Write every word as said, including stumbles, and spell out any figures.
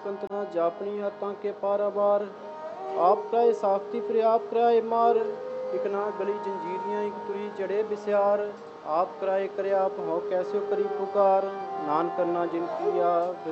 कंत ना जापनी हाथां के पारावार। आप कराए साख्ती फिर आप कराए मार, एक ना गली जंजीरियां एक तुरी जड़े बिस्यार। आप कराए करे आप हो कैसे करी पुकार, नानक करना जिन किया